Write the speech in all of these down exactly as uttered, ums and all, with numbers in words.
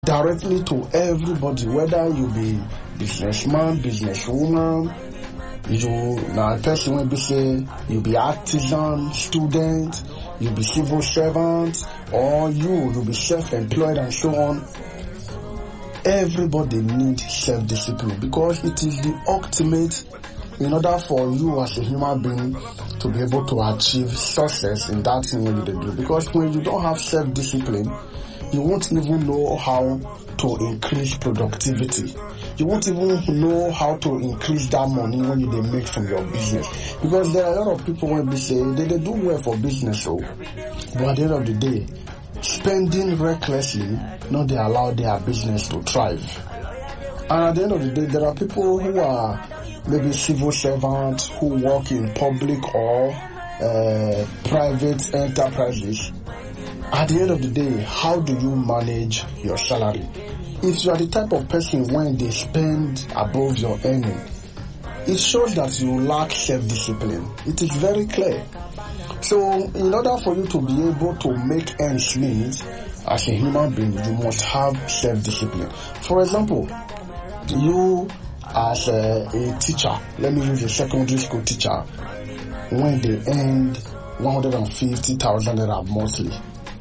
directly to everybody, whether you be businessman, businesswoman, you na person wey be say you be artisan, student, you be civil servant, or you you be self-employed and so on. Everybody needs self-discipline because it is the ultimate in order for you as a human being to be able to achieve success in that thing you do. Because when you don't have self-discipline, you won't even know how to increase productivity. You won't even know how to increase that money when you they make from your business. Because there are a lot of people when they say they, they do well for business, so but at the end of the day, spending recklessly, not they allow their business to thrive. And at the end of the day, there are people who are maybe civil servants who work in public or uh, private enterprises. At the end of the day, how do you manage your salary? If you are the type of person when they spend above your earning, it shows that you lack self-discipline. It is very clear. So, in order for you to be able to make ends meet as a human being, you must have self-discipline. For example, you as a, a teacher, let me use a secondary school teacher, when they earn one hundred fifty thousand naira monthly.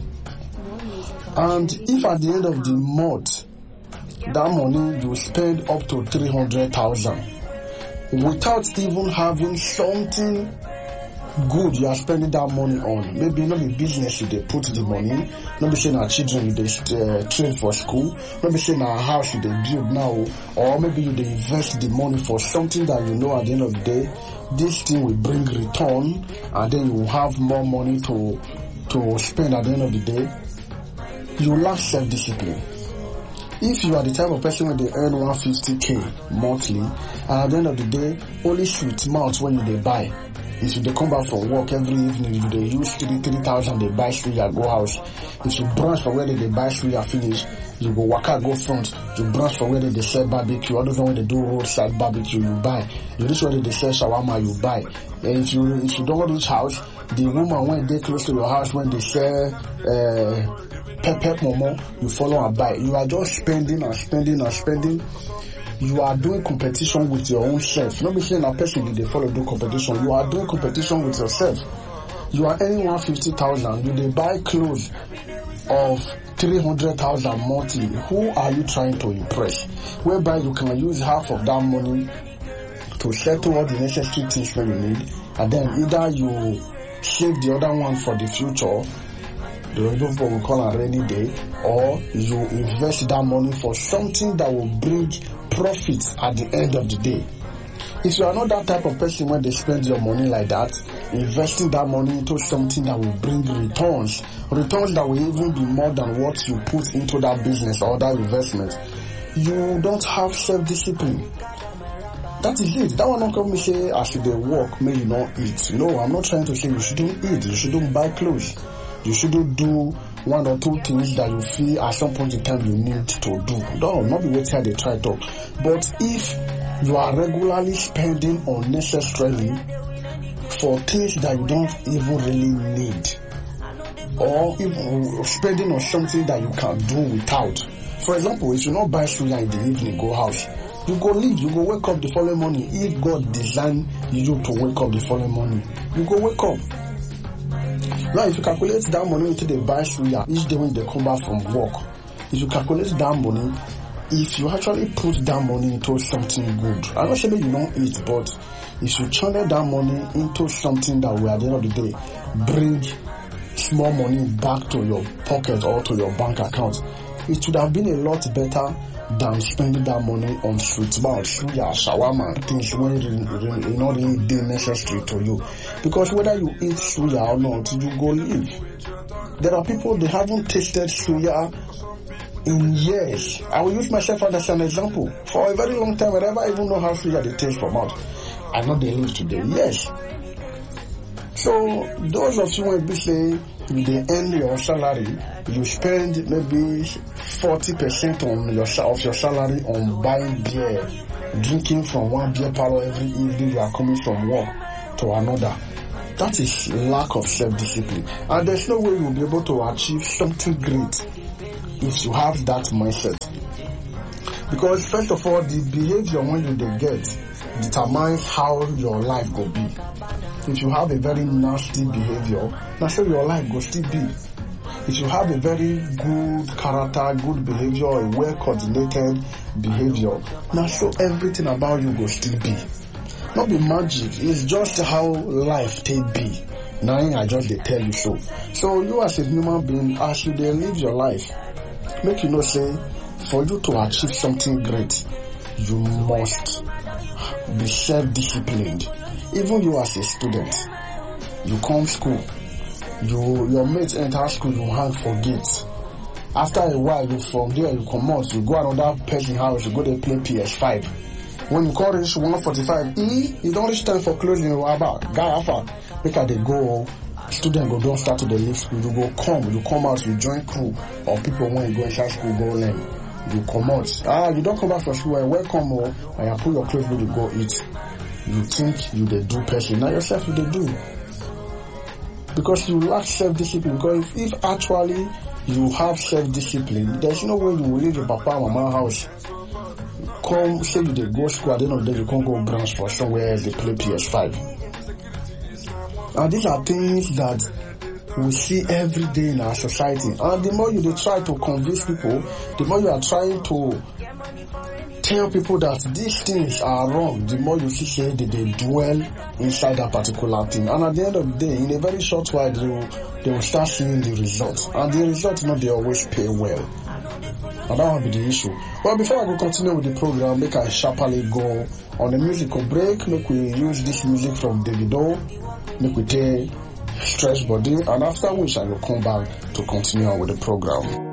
And if at the end of the month, that money you spend up to three hundred thousand without even having something good you are spending that money on. Maybe not a business you they put the money, not be saying our children you they uh, train for school, not be saying our house you they build now, or maybe you they invest the money for something that you know at the end of the day, this thing will bring return, and then you will have more money to to spend at the end of the day. You lack self-discipline. If you are the type of person when they earn one hundred fifty k monthly, and at the end of the day, only sweet mouth when you they buy. If you they come back from work every evening, you they use three three thousand, they buy suya, go house. If you branch for where they, they buy suya finish, you go waka, go front. You branch for where they, they sell barbecue. Other than when they do roadside barbecue, you buy. You reach where they, they sell shawarma, you buy. And if you if you don't reach house, the woman when they close to your house when they sell uh pepper momo, you follow and buy. You are just spending and spending and spending. You are doing competition with your own self. Not be saying a person they follow do competition. You are doing competition with yourself. You are earning one hundred fifty thousand. You they buy clothes of three hundred thousand monthly. Who are you trying to impress? Whereby you can use half of that money to settle all the necessary things that you need, and then either you save the other one for the future, the what we call a rainy day, or you invest that money for something that will bring profits at the end of the day. If you are not that type of person when they spend your money like that, investing that money into something that will bring returns, returns that will even be more than what you put into that business or that investment, you don't have self-discipline. That is it. That one not come me say I should work, may you not eat. No, I'm not trying to say you shouldn't eat, you shouldn't buy clothes. You shouldn't do one or two things that you feel at some point in time you need to do. No, not be waiting they try to. But if you are regularly spending unnecessarily for things that you don't even really need, or even spending on something that you can do without. For example, if you not buy suya in the evening, go house, you go leave, you go wake up the following morning. If God designed you to wake up the following morning, you go wake up. Now, if you calculate that money into the buy suya each day when they come back from work, if you calculate that money, if you actually put that money into something good, I'm not saying you don't eat, but if you channel that money into something that will at the end of the day bring small money back to your pocket or to your bank account, it would have been a lot better than spending that money on sweet mouth, suya, shawarma, things when really not really be necessary to you. Because whether you eat suya or not, you go live. There are people they haven't tasted suya in years. I will use myself as an example. For a very long time, I never even know how suya they taste from mouth. I know they live today. Yes. So those of you when be say they earn your salary, you spend maybe forty percent on your of your salary on buying beer, drinking from one beer parlor every evening. You are coming from work to another. That is lack of self-discipline, and there's no way you'll be able to achieve something great if you have that mindset. Because first of all, the behavior when you dey get determines how your life go be. If you have a very nasty behavior, now so your life go still be. If you have a very good character, good behavior, a well-coordinated behavior, now so everything about you go still be. Not be magic, it's just how life take be. Now I just dey tell you so. So you as a human being, as you dey live your life, make you know say, for you to achieve something great, you must be self-disciplined. Even you as a student, you come school, you your mates enter school, you hang for gate. After a while, you from there you come out, you go another person house, you go there play P S five. When you come reach one forty-five, e you don't reach time for closing. About guy after make I dey go. Student go don't start to the leave school. You go come, you come out, you join crew or people when you go inside school go learn. You come out. Ah, you don't come back from school. I welcome or and you pull your clothes when you go eat. You think you the do person. Now yourself you the do. Because you lack self-discipline. Because if, if actually you have self-discipline, there's no way you will leave your papa and mama house. Come say you dey go school, at the end of the day you can't go branch for somewhere else they play P S five. And these are things that we see every day in our society. And the more you dey try to convince people, the more you are trying to tell people that these things are wrong, the more you see say that they dwell inside that particular thing. And at the end of the day, in a very short while, they will, they will start seeing the results. And the results, you know, they always pay well. And that will be the issue. Well, before I go continue with the program, make I sharply go on a musical break. Make we use this music from Davido. Make we take Stress Body. And after which I will come back to continue on with the program.